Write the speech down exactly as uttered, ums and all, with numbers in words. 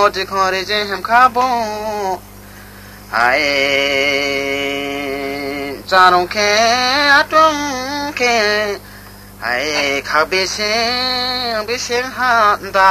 จิคอริเจมคาบงไอจารงแค่อาตงแค่ไอข้าเบเชงเบเชงหันตา